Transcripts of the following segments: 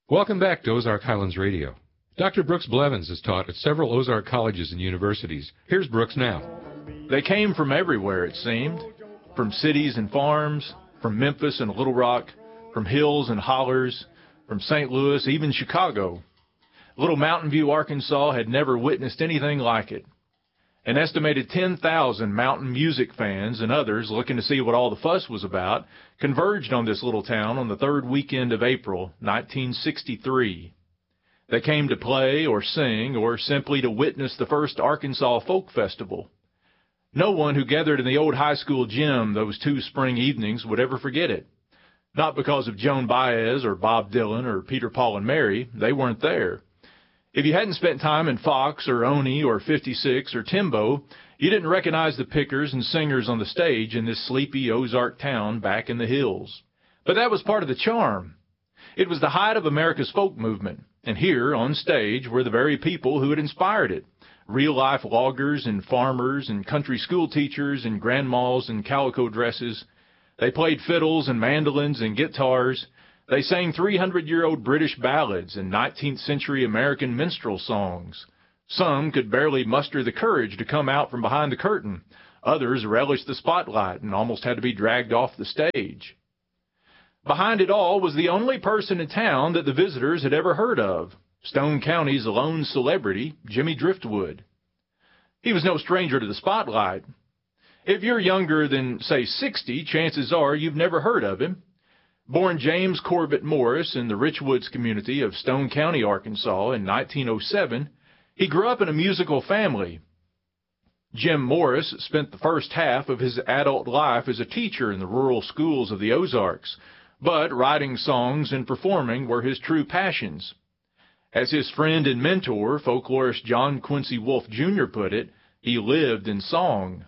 Welcome back to Ozark Highlands Radio. Dr. Brooks Blevins has taught at several Ozark colleges and universities. Here's Brooks now. They came from everywhere, it seemed. From cities and farms, from Memphis and Little Rock, from hills and hollers, from St. Louis, even Chicago. Little Mountain View, Arkansas had never witnessed anything like it. An estimated 10,000 mountain music fans and others looking to see what all the fuss was about converged on this little town on the third weekend of April, 1963. They came to play or sing or simply to witness the first Arkansas Folk Festival. No one who gathered in the old high school gym those 2 spring evenings would ever forget it. Not because of Joan Baez or Bob Dylan or Peter, Paul, and Mary. They weren't there. If you hadn't spent time in Fox or Oni or 56 or Timbo, you didn't recognize the pickers and singers on the stage in this sleepy Ozark town back in the hills. But that was part of the charm. It was the height of America's folk movement, and here on stage were the very people who had inspired it. Real-life loggers and farmers and country school teachers and grandmas in calico dresses. They played fiddles and mandolins and guitars. They sang 300-year-old British ballads and 19th century American minstrel songs. Some could barely muster the courage to come out from behind the curtain. Others relished the spotlight and almost had to be dragged off the stage. Behind it all was the only person in town that the visitors had ever heard of, Stone County's lone celebrity, Jimmy Driftwood. He was no stranger to the spotlight. If you're younger than, say, 60, chances are you've never heard of him. Born James Corbett Morris in the Richwoods community of Stone County, Arkansas in 1907, he grew up in a musical family. Jim Morris spent the first half of his adult life as a teacher in the rural schools of the Ozarks, but writing songs and performing were his true passions. As his friend and mentor, folklorist John Quincy Wolfe Jr. put it, he lived in song.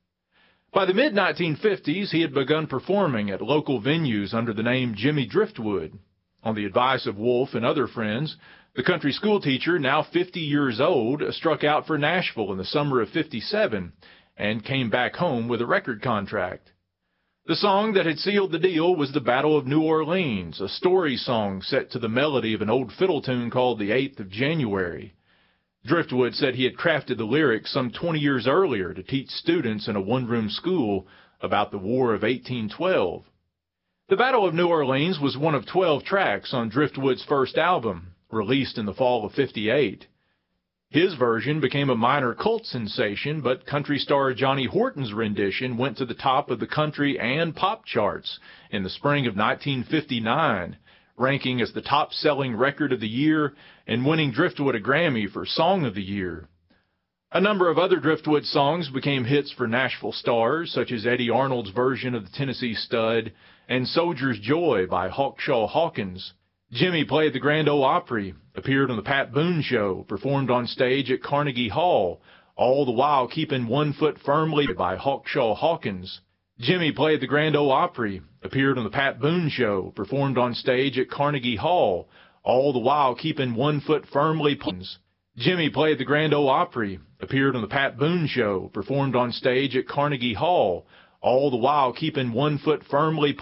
By the mid-1950s, he had begun performing at local venues under the name Jimmy Driftwood. On the advice of Wolfe and other friends, the country school teacher, now 50 years old, struck out for Nashville in the summer of '57 and came back home with a record contract. The song that had sealed the deal was the Battle of New Orleans, a story song set to the melody of an old fiddle tune called The 8th of January. Driftwood said he had crafted the lyrics some 20 years earlier to teach students in a one-room school about the War of 1812. The Battle of New Orleans was one of 12 tracks on Driftwood's first album, released in the fall of '58. His version became a minor cult sensation, but country star Johnny Horton's rendition went to the top of the country and pop charts in the spring of 1959, ranking as the top-selling record of the year and winning Driftwood a Grammy for Song of the Year. A number of other Driftwood songs became hits for Nashville stars, such as Eddie Arnold's version of the Tennessee Stud and Soldier's Joy by Hawkshaw Hawkins. Jimmy played the Grand Ole Opry, appeared on the Pat Boone Show, performed on stage at Carnegie Hall, all the while keeping one foot firmly by Hawkshaw Hawkins. Jimmy played the Grand Ole Opry, appeared on the Pat Boone Show, performed on stage at Carnegie Hall, all the while keeping one foot firmly. Jimmy played the Grand Ole Opry, appeared on the Pat Boone Show, performed on stage at Carnegie Hall, all the while keeping one foot firmly